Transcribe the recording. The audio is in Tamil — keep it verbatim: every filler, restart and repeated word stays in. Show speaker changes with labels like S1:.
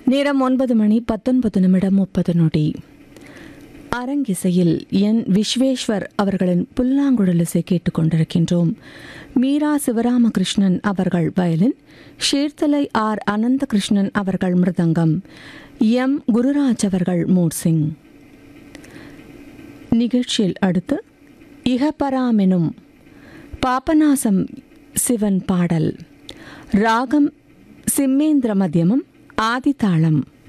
S1: நேரம் ஒன்பது மணி பத்தொன்பது நிமிடம் முப்பது நொடி. அரங்கிசையில் என் விஸ்வேஸ்வர் அவர்களின் புல்லாங்குழல் இசை கேட்டுக்கொண்டிருக்கின்றோம். மீரா சிவராமகிருஷ்ணன் அவர்கள் வயலின், ஷேர்தலை ஆர் அனந்தகிருஷ்ணன் அவர்கள் மிருதங்கம், எம் குருராஜ் அவர்கள் மோர்சிங். நிகழ்ச்சியில் அடுத்து இகபராமெனும் பாபநாசம் சிவன் பாடல். ராகம் சிம்மேந்திர மத்தியமம், ஆதிதாளம்.